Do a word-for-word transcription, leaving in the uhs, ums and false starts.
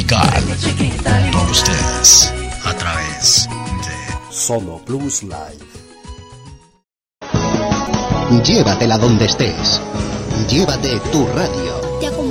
musical junto a ustedes a través de Solo Plus Live. Llévatela donde estés. Llévate tu radio. Te acompaño